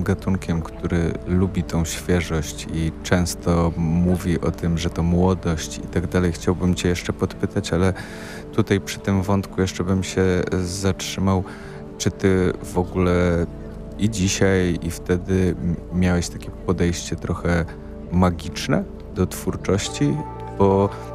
takim gatunkiem, który lubi tą świeżość i często mówi o tym, że to młodość i tak dalej. Chciałbym cię jeszcze podpytać, ale tutaj przy tym wątku jeszcze bym się zatrzymał. Czy ty w ogóle i dzisiaj, i wtedy miałeś takie podejście trochę magiczne do twórczości? Bo